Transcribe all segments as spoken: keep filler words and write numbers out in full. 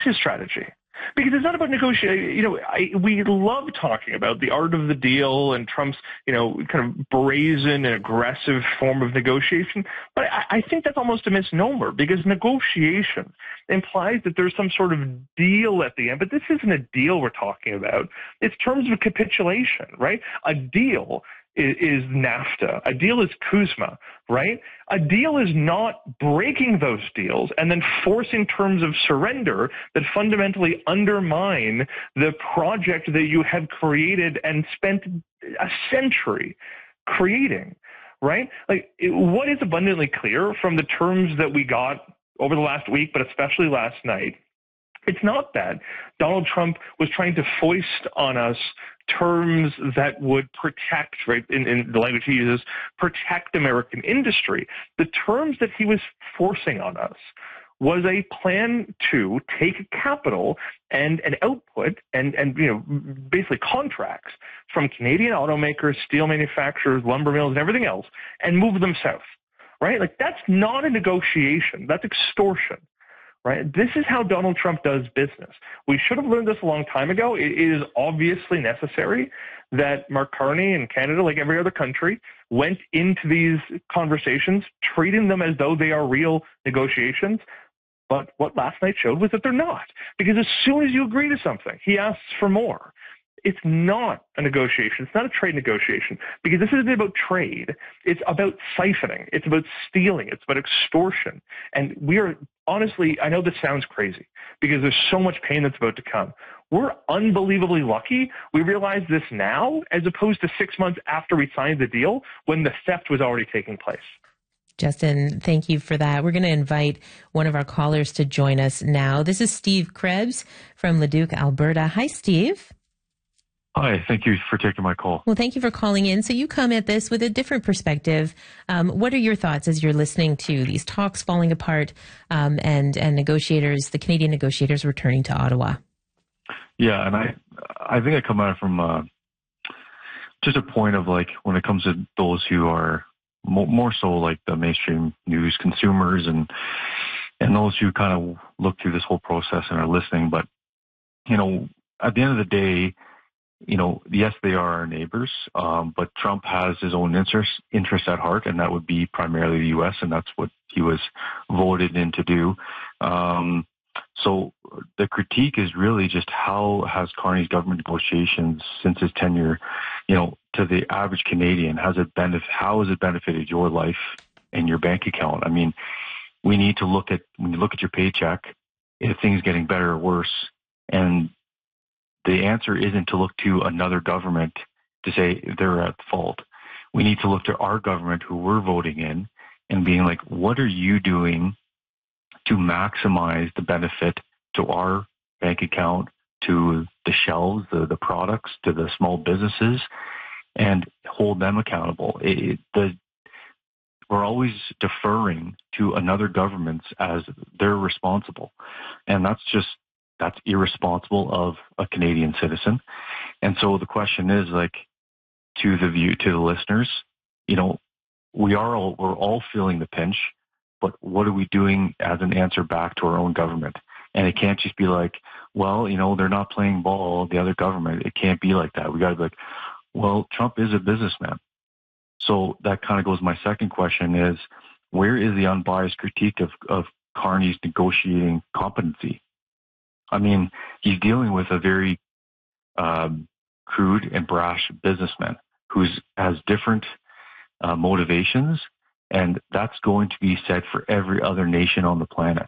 his strategy. Because it's not about negotiating. You know, I, we love talking about the art of the deal and Trump's, you know, kind of brazen and aggressive form of negotiation. But I, I think that's almost a misnomer, because negotiation implies that there's some sort of deal at the end. But this isn't a deal we're talking about. It's terms of capitulation, right? A deal is, is NAFTA. A deal is CUSMA, right? A deal is not breaking those deals and then forcing terms of surrender that fundamentally undermine the project that you have created and spent a century creating, right? Like, it, what is abundantly clear from the terms that we got over the last week, but especially last night, it's not that Donald Trump was trying to foist on us terms that would protect, right, in, in the language he uses, protect American industry. The terms that he was forcing on us was a plan to take capital and an output and, and, you know, basically contracts from Canadian automakers, steel manufacturers, lumber mills, and everything else, and move them south, right? Like, that's not a negotiation. That's extortion. Right? This is how Donald Trump does business. We should have learned this a long time ago. It is obviously necessary that Mark Carney and Canada, like every other country, went into these conversations treating them as though they are real negotiations. But what last night showed was that they're not. Because as soon as you agree to something, he asks for more. It's not a negotiation. It's not a trade negotiation, because this isn't about trade. It's about siphoning. It's about stealing. It's about extortion. And we are, honestly, I know this sounds crazy because there's so much pain that's about to come. We're unbelievably lucky we realize this now, as opposed to six months after we signed the deal when the theft was already taking place. Justin, thank you for that. We're going to invite one of our callers to join us now. This is Steve Krebs from Leduc, Alberta. Hi, Steve. Hi, thank you for taking my call. Well, thank you for calling in. So you come at this with a different perspective. Um, what are your thoughts as you're listening to these talks falling apart um, and, and negotiators, the Canadian negotiators returning to Ottawa? Yeah, and I I think I come at it from uh, just a point of, like, when it comes to those who are mo- more so like the mainstream news consumers and and those who kind of look through this whole process and are listening. But, you know, at the end of the day, you know, yes, they are our neighbors, um, but Trump has his own interests interests at heart, and that would be primarily the U S, and that's what he was voted in to do. Um, so the critique is really just how has Carney's government negotiations since his tenure, you know, to the average Canadian, has it benef- how has it benefited your life and your bank account? I mean, we need to look at, when you look at your paycheck, if things getting better or worse, and the answer isn't to look to another government to say they're at fault. We need to look to our government who we're voting in and being like, what are you doing to maximize the benefit to our bank account, to the shelves, the, the products, to the small businesses, and hold them accountable. It, the, we're always deferring to another government as they're responsible. And that's just, that's irresponsible of a Canadian citizen. And so the question is, like, to the view, to the listeners, you know, we are all, we're all feeling the pinch, but what are we doing as an answer back to our own government? And it can't just be like, well, you know, they're not playing ball, the other government. It can't be like that. We got to be like, well, Trump is a businessman. So that kind of goes, my second question is, where is the unbiased critique of, of Carney's negotiating competency? I mean, he's dealing with a very um, crude and brash businessman who has different uh, motivations, and that's going to be said for every other nation on the planet.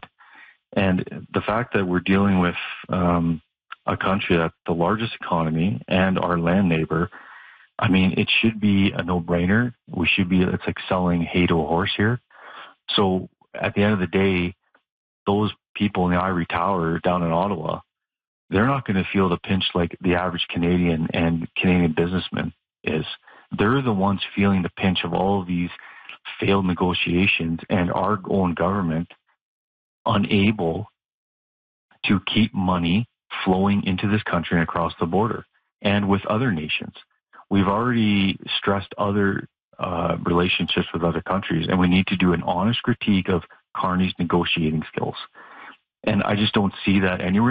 And the fact that we're dealing with um, a country that's the largest economy and our land neighbor, I mean, it should be a no-brainer. We should be, it's like selling hay to a horse here. So at the end of the day, those people in the ivory tower down in Ottawa, they're not going to feel the pinch like the average Canadian and Canadian businessman is. They're the ones feeling the pinch of all of these failed negotiations and our own government unable to keep money flowing into this country and across the border and with other nations. We've already stressed other uh, relationships with other countries, and we need to do an honest critique of Carney's negotiating skills. And I just don't see that anywhere.